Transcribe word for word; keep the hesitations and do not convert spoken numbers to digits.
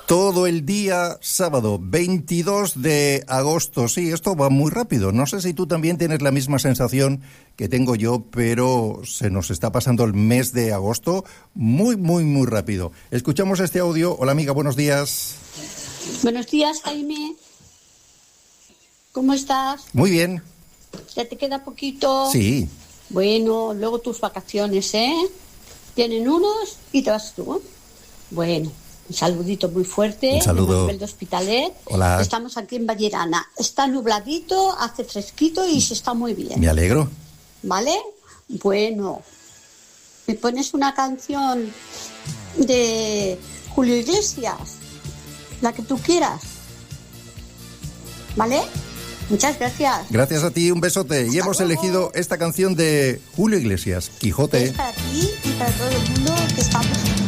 Todo el día sábado, veintidós de agosto. Sí, esto va muy rápido. No sé si tú también tienes la misma sensación que tengo yo, pero se nos está pasando el mes de agosto muy, muy, muy rápido. Escuchamos este audio. Hola, amiga, buenos días. Buenos días, Jaime. ¿Cómo estás? Muy bien. ¿Ya te queda poquito? Sí. Bueno, luego tus vacaciones, ¿eh? Tienen unos y te vas tú. Bueno, un saludito muy fuerte. Un saludo. De Hospitalet. Hola. Estamos aquí en Vallerana. Está nubladito, hace fresquito y se está muy bien. Me alegro. ¿Vale? Bueno, me pones una canción de Julio Iglesias, la que tú quieras. ¿Vale? Muchas gracias. Gracias a ti, un besote. Hasta y hemos luego. elegido esta canción de Julio Iglesias, Quijote. Es para ti y para todo el mundo que estamos